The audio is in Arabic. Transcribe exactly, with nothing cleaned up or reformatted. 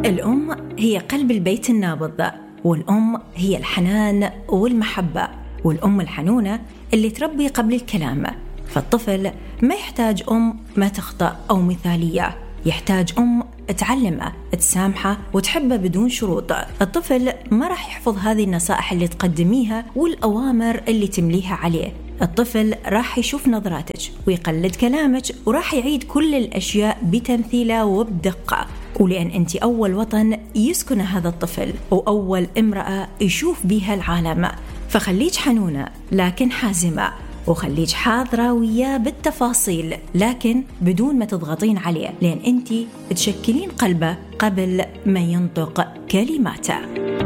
الأم هي قلب البيت النابض، والأم هي الحنان والمحبة، والأم الحنونة اللي تربي قبل الكلام. فالطفل ما يحتاج أم ما تخطأ أو مثالية، يحتاج أم تعلمه، تسامحه وتحبه بدون شروط. الطفل ما راح يحفظ هذه النصائح اللي تقدميها والأوامر اللي تمليها عليه. الطفل راح يشوف نظراتك ويقلد كلامك، وراح يعيد كل الأشياء بتمثيله وبدقة. ولأن أنت أول وطن يسكن هذا الطفل وأول امرأة يشوف بها العالم، فخليك حنونة لكن حازمة، وخليك حاضرة وياه بالتفاصيل لكن بدون ما تضغطين عليه، لأن أنت تشكلين قلبه قبل ما ينطق كلماته.